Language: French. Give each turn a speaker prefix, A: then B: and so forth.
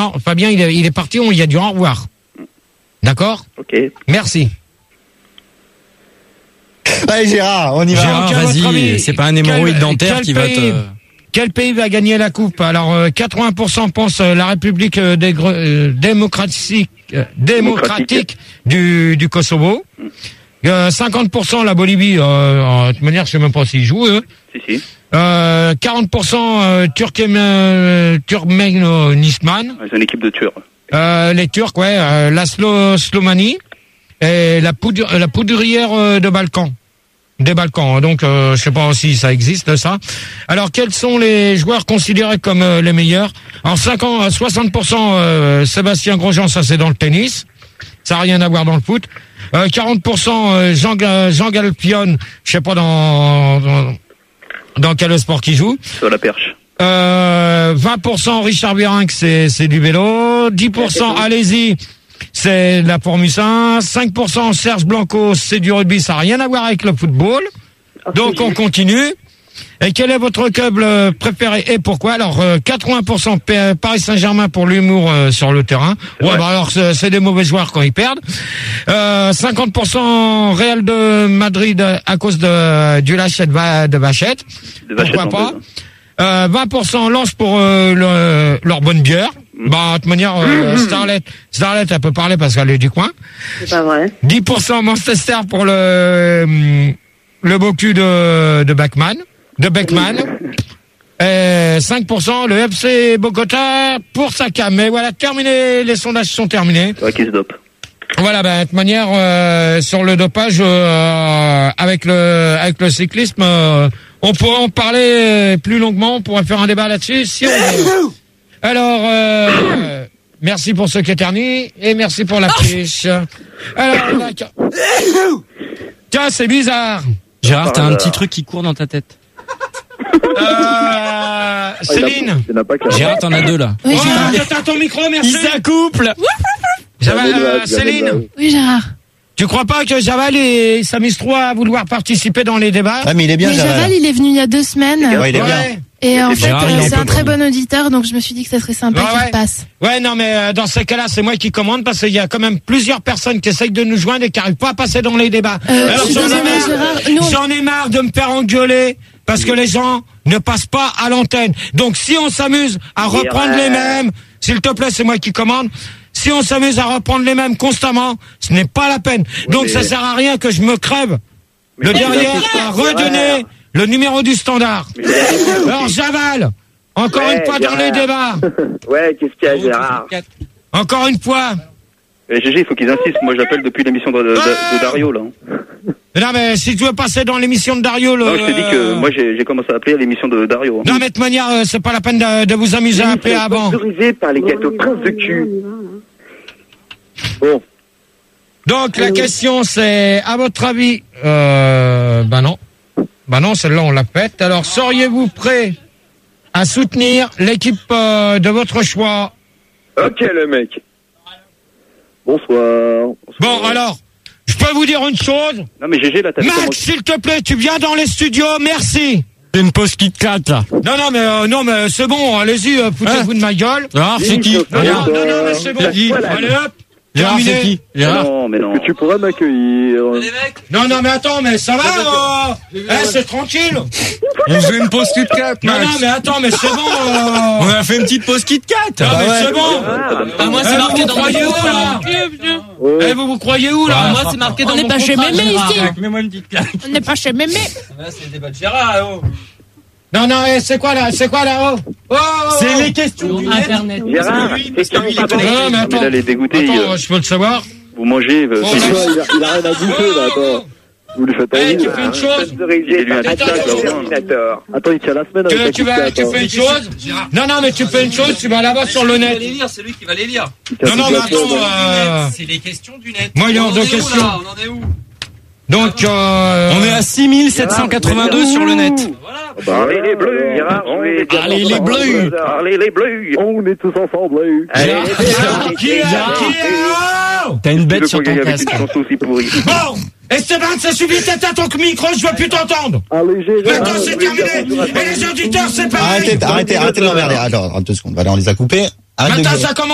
A: Fabien, il est parti, on lui a dit au revoir. D'accord ?
B: Ok.
A: Merci.
C: Allez Gérard, on y va.
D: Gérard, vas-y, c'est pas un hémorroïde dentaire qui va te...
A: Quel pays va gagner la coupe ? Alors, 80% pensent la République démocratique du Kosovo. 50% la Bolivie. De toute manière, je sais même pas s'ils jouent, eux.
B: Si.
A: 40% Turkménistan.
B: C'est une équipe de Turcs.
A: Les Turcs, ouais. La Slovénie et la poudrière de Balkan. Des Balkans, donc je sais pas si ça existe ça. Alors quels sont les joueurs considérés comme les meilleurs ? En 60% Sébastien Grosjean, ça c'est dans le tennis, ça a rien à voir dans le foot. 40% Jean Galpion, je sais pas dans quel sport qu'il joue.
B: Sur la perche.
A: 20% Richard Virenque, c'est du vélo. 10% allez-y. C'est la Formule 1, 5% Serge Blanco, c'est du rugby, ça n'a rien à voir avec le football. Donc on continue. Et quel est votre club préféré et pourquoi ? Alors 80% Paris Saint-Germain pour l'humour sur le terrain. Ouais, bah alors c'est des mauvais joueurs quand ils perdent. 50% Real de Madrid à cause du lâcher de Vachette. Pourquoi pas ? 20% Lens pour leur bonne bière. Bah, de toute manière, Starlet, elle peut parler parce qu'elle est du coin.
E: C'est pas vrai.
A: 10% Manchester pour le beau cul de Beckman. Et 5% le FC Bogota pour Saka. Mais voilà, terminé, les sondages sont terminés.
B: Ouais, qui se dope.
A: Voilà, de toute manière, sur le dopage, avec le cyclisme, on pourrait en parler plus longuement, on pourrait faire un débat là-dessus si on veut. Alors, merci pour ce qu'éternue et merci pour la fiche. Alors, tiens, c'est bizarre.
D: Gérard, t'as un petit truc qui court dans ta tête.
A: Céline.
D: Gérard, t'en as deux là.
A: Oui, t'as ton micro, merci.
D: Il s'accouple.
A: Céline.
F: Oui, Gérard.
A: Tu crois pas que Javal s'amuse trop à vouloir participer dans les débats ?
C: Ah, mais il est bien,
F: Javal, il est venu il y a 2 semaines.
C: Ouais, il est bien.
F: Et en fait,
D: Gérard,
F: c'est un très bon auditeur, donc je me suis dit que ça serait sympa qu'il passe.
A: Ouais, non, mais dans ces cas-là, c'est moi qui commande parce qu'il y a quand même plusieurs personnes qui essayent de nous joindre et qui n'arrivent pas à passer dans les débats. Alors, j'en ai marre de me faire engueuler parce que les gens ne passent pas à l'antenne. Donc, si on s'amuse à reprendre les mêmes, s'il te plaît, c'est moi qui commande. Si on s'amuse à reprendre les mêmes constamment, ce n'est pas la peine. Donc ça sert à rien que je me crève de derrière à redonner le numéro du standard. Alors Javal, encore une fois dans les débats.
B: Ouais, qu'est-ce qu'il y a, Gérard ?
A: Encore une fois.
B: GG, il faut qu'ils insistent. Moi, j'appelle depuis l'émission de Dario, là.
A: Non, mais si tu veux passer dans l'émission de Dario...
B: Non, je te dis que moi, j'ai commencé à appeler à l'émission de Dario.
A: Non, mais de toute manière, c'est pas la peine de vous amuser à appeler avant.
B: Sponsorisé par les gâteaux Prince de cul. Bon.
A: Donc, la question, c'est, à votre avis... Bah non, celle-là, on l'a faite. Alors, seriez-vous prêt à soutenir l'équipe de votre choix ?
B: Ok, le mec. Bonsoir.
A: Bon, alors, je peux vous dire une chose ?
B: Non, mais GG, là, t'as
A: Max, s'il te plaît, tu viens dans les studios, merci.
D: C'est une pause Kit Kat, là.
A: Non, mais c'est bon, allez-y, foutez-vous de ma gueule.
D: Gérard, c'est qui ?
A: Non, mais c'est bon. Allez, hop.
D: Gérard, c'est qui ? Gérard.
B: Non, mais non. Est-ce que tu pourrais m'accueillir ?
A: Non, mais attends, mais ça va, c'est tranquille.
D: On faisait une pause Kit Kat,
A: Non,
D: Max.
A: mais attends, mais c'est bon.
D: On a fait une petite pause Kit Kat.
A: Non, mais c'est bon.
G: Moi, c'est marqué dans
A: croyez où, là ? Vous croyez où, là ?
G: Moi, c'est marqué dans
F: On n'est
G: mon
F: pas chez
G: contrat,
F: Mémé
G: Gérard.
F: ici.
D: Mets-moi une petite claque.
F: On n'est pas chez Mémé.
G: C'est le débat de Gérard,
A: Non, c'est quoi là, oh.
D: C'est les questions du net.
G: Internet.
B: Gérard,
A: Non, mais attends.
B: il allait dégoûter.
A: Attends, je peux le savoir.
B: Vous mangez.
A: Il a
B: rien à bouffer, là, attends. Vous lui faites
A: Hey, tu fais une chose.
B: Attends, il tient la semaine avec
A: Tu fais une chose. Non, mais tu fais une chose, tu vas là-bas sur le net.
G: C'est lui qui va les lire.
A: Non, mais attends.
G: C'est les questions du net.
A: Moi, il y a hors de question.
G: On en est où ?
A: Donc,
D: on est à 6782 sur le net.
G: Voilà.
B: Allez les bleus, Gérard.
D: Allez les bleus.
B: Allez les bleus. On est tous ensemble.
A: qui est
D: T'as une bête sur ton casque.
A: Bon, Esteban, c'est suffit, t'éteins ton micro, je veux plus t'entendre. Maintenant, c'est terminé. Et les auditeurs, c'est pareil.
C: Arrêtez de l'emmerder. Attends, 2 secondes. Allez, on les a coupés. Arrête de
A: Maintenant,
C: gueuler.
A: ça commence.